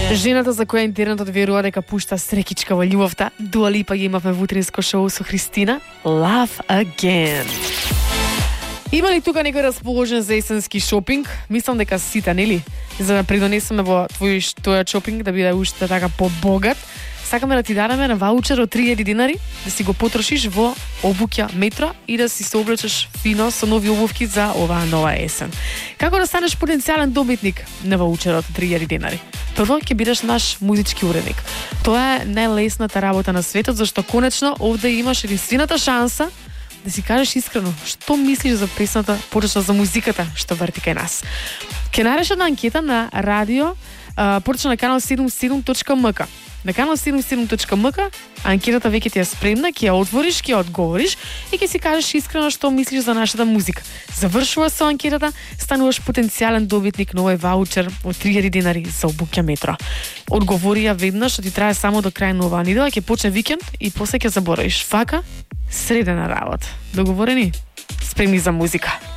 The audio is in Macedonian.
Жената за која интернетот верува дека пушта срекичка во љубовта, Дуа Липа ја имавме во утринско шоу со Христина. Love Again. Има ли тука некој расположен за есенски шопинг? Мислам дека сите, нели? За да придонесеме во тој шопинг да биде уште така побогат. Сакаме да ти дадеме на ваучер од 3000 денари да си го потрошиш во обуќа Метро и да си се облечеш фино со нови обувки за оваа нова есен. Како да станеш потенцијален добитник на ваучерот од 3000 денари? Прво ќе бидеш наш музички уредник. Тоа е најлесната работа на светот, зашто конечно овде имаш единствената шанса да си кажеш искрено што мислиш за песната, почнато за музиката што врти кај нас. Ќе наредиш една анкета на радио, почна на канал 77.mk. На канал 77.mk анкетата веќе ти е спремна, ќе ја отвориш, ќе ја одговориш и ќе си кажеш искрено што мислиш за нашата музика. Завршува со анкетата, стануваш потенцијален добитник на овој ваучер од 3000 денари за обуќа Метро. Одговори ја веднаш, што ти трае само до крај на оваа недела, ќе почне викенд и после ќе заборавиш. Фака, средена работа. Договорени? Спремни за музика.